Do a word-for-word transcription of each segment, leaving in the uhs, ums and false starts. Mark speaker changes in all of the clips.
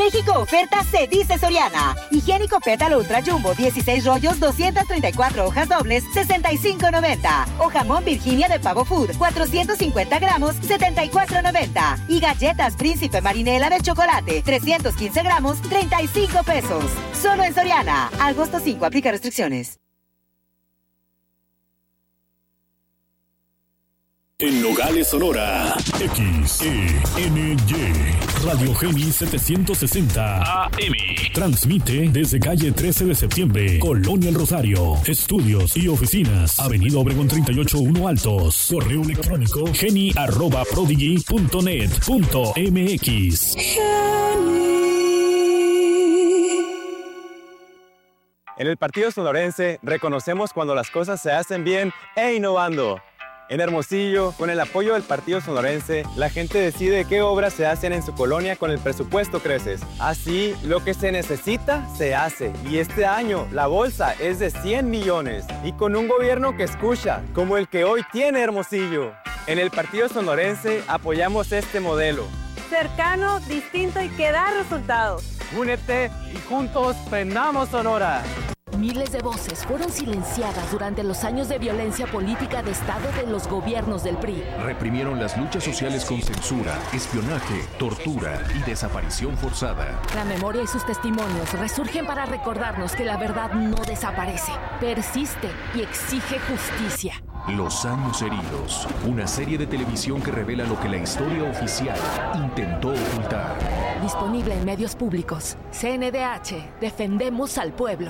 Speaker 1: México oferta se dice Soriana. Higiénico Pétalo Ultra Jumbo, dieciséis rollos, doscientas treinta y cuatro hojas dobles, sesenta y cinco noventa. O jamón Virginia de Pavo Food, cuatrocientos cincuenta gramos, setenta y cuatro noventa. Y galletas Príncipe Marinela de chocolate, trescientos quince gramos, treinta y cinco pesos. Solo en Soriana. Agosto cinco, aplica restricciones.
Speaker 2: En Nogales, Sonora, X E N Y, Radio Geni setecientos sesenta A M. Transmite desde calle trece de septiembre, Colonia El Rosario. Estudios y oficinas, Avenida Obregón treinta y ocho uno Altos. Correo electrónico geni arroba prodigy punto net punto m x.
Speaker 3: En el Partido Sonorense reconocemos cuando las cosas se hacen bien e innovando. En Hermosillo, con el apoyo del Partido Sonorense, la gente decide qué obras se hacen en su colonia con el presupuesto Creces. Así, lo que se necesita, se hace. Y este año, la bolsa es de cien millones. Y con un gobierno que escucha, como el que hoy tiene Hermosillo. En el Partido Sonorense, apoyamos este modelo.
Speaker 4: Cercano, distinto y que da resultados.
Speaker 3: Únete y juntos prendamos Sonora.
Speaker 5: Miles de voces fueron silenciadas durante los años de violencia política de Estado de los gobiernos del P R I.
Speaker 6: Reprimieron las luchas sociales con censura, espionaje, tortura y desaparición forzada.
Speaker 5: La memoria y sus testimonios resurgen para recordarnos que la verdad no desaparece, persiste y exige justicia.
Speaker 6: Los años heridos, una serie de televisión que revela lo que la historia oficial intentó ocultar.
Speaker 5: Disponible en medios públicos. C N D H, defendemos al pueblo.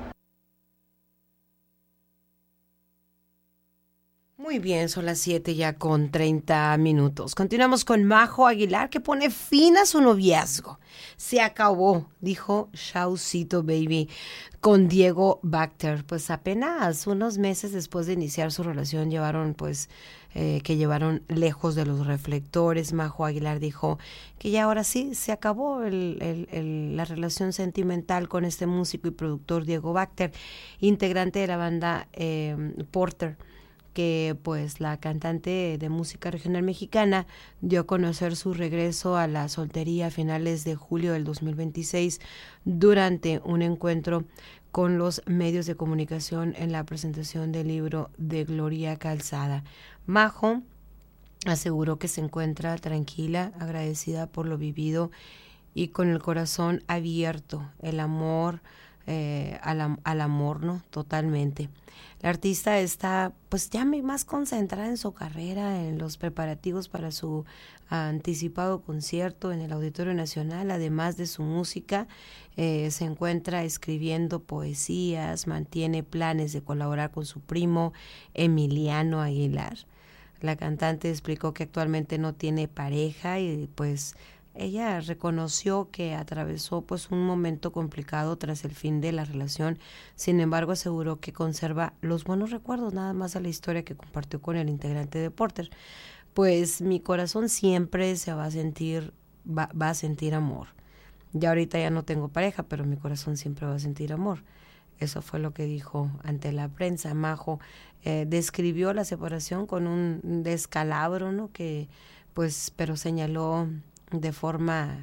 Speaker 7: Muy bien, son las siete ya con treinta minutos. Continuamos con Majo Aguilar, que pone fin a su noviazgo. Se acabó, dijo Shaucito Baby con Diego Bacter. Pues apenas unos meses después de iniciar su relación, llevaron pues eh, que llevaron lejos de los reflectores. Majo Aguilar dijo que ya ahora sí se acabó el, el, el, la relación sentimental con este músico y productor Diego Bacter, integrante de la banda eh, Porter, que pues la cantante de música regional mexicana dio a conocer su regreso a la soltería a finales de julio del dos mil veintiséis durante un encuentro con los medios de comunicación en la presentación del libro de Gloria Calzada. Majo aseguró que se encuentra tranquila, agradecida por lo vivido y con el corazón abierto, el amor eh, al, al amor, ¿no? Totalmente. La artista está pues ya más concentrada en su carrera, en los preparativos para su anticipado concierto en el Auditorio Nacional. Además de su música, eh, se encuentra escribiendo poesías, mantiene planes de colaborar con su primo Emiliano Aguilar. La cantante explicó que actualmente no tiene pareja y pues ella reconoció que atravesó pues un momento complicado tras el fin de la relación. Sin embargo, aseguró que conserva los buenos recuerdos, nada más a la historia que compartió con el integrante de Porter. Pues mi corazón siempre se va a sentir, va, va a sentir amor. Ya ahorita ya no tengo pareja, pero mi corazón siempre va a sentir amor. Eso fue lo que dijo ante la prensa. Majo eh, describió la separación con un descalabro, ¿no? Que pues, pero señaló de forma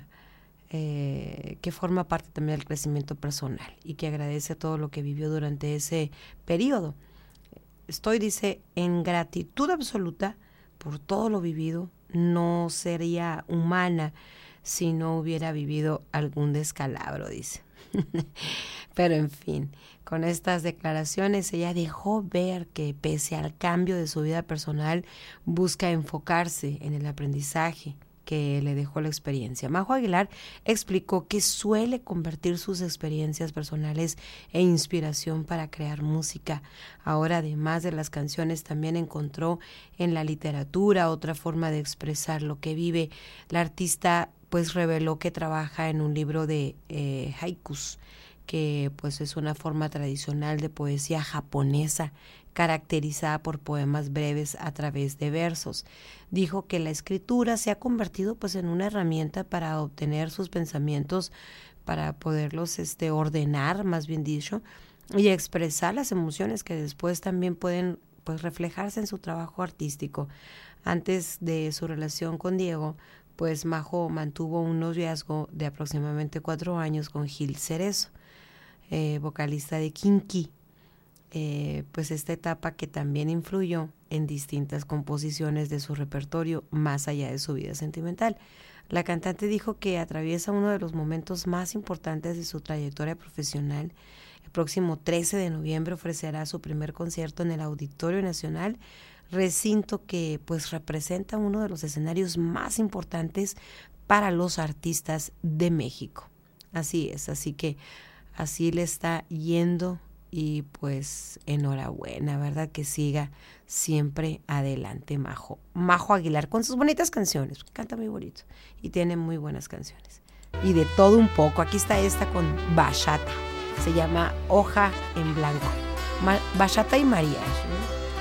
Speaker 7: eh, que forma parte también del crecimiento personal y que agradece todo lo que vivió durante ese periodo. Estoy, dice, en gratitud absoluta por todo lo vivido. No sería humana si no hubiera vivido algún descalabro, dice. Pero en fin, con estas declaraciones ella dejó ver que pese al cambio de su vida personal, busca enfocarse en el aprendizaje que le dejó la experiencia. Majo Aguilar explicó que suele convertir sus experiencias personales en inspiración para crear música. Ahora, además de las canciones, también encontró en la literatura otra forma de expresar lo que vive. La artista pues reveló que trabaja en un libro de eh, haikus, que pues es una forma tradicional de poesía japonesa caracterizada por poemas breves a través de versos. Dijo que la escritura se ha convertido pues en una herramienta para obtener sus pensamientos, para poderlos este, ordenar, más bien dicho, y expresar las emociones que después también pueden pues reflejarse en su trabajo artístico. Antes de su relación con Diego, pues Majo mantuvo un noviazgo de aproximadamente cuatro años con Gil Cerezo, eh, vocalista de Kinky. Eh, pues esta etapa que también influyó en distintas composiciones de su repertorio más allá de su vida sentimental. La cantante dijo que atraviesa uno de los momentos más importantes de su trayectoria profesional. El próximo trece de noviembre ofrecerá su primer concierto en el Auditorio Nacional, recinto que pues representa uno de los escenarios más importantes para los artistas de México. Así es, así que así le está yendo y pues enhorabuena, ¿verdad? Que siga siempre adelante Majo. Majo Aguilar con sus bonitas canciones, canta muy bonito y tiene muy buenas canciones. Y de todo un poco, aquí está esta con bachata, se llama Hoja en Blanco. Ma- bachata y mariachi, ¿no?